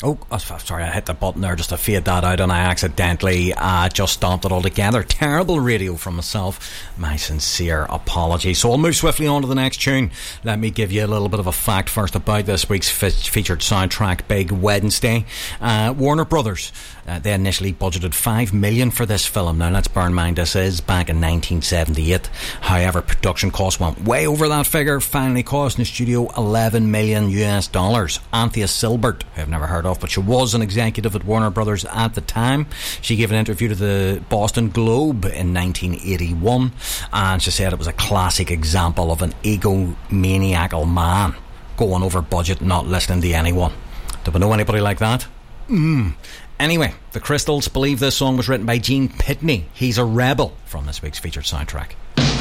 Oh, sorry, I hit the button there just to fade that out, and I accidentally just stopped it altogether. Terrible radio from myself. My sincere apologies. So I'll move swiftly on to the next tune. Let me give you a little bit of a fact first about this week's featured soundtrack, Big Wednesday. Warner Brothers, they initially budgeted $5 million for this film. Now, let's bear in mind this is back in 1978. However, production costs went way over that figure, finally costing the studio $11 million US. Anthea Silbert, who I've never heard of, but she was an executive at Warner Brothers at the time. She gave an interview to the Boston Globe in 1981, and she said it was a classic example of an egomaniacal man going over budget, not listening to anyone. Do we know anybody like that? Anyway, the Crystals believe this song was written by Gene Pitney. He's a rebel, from this week's featured soundtrack.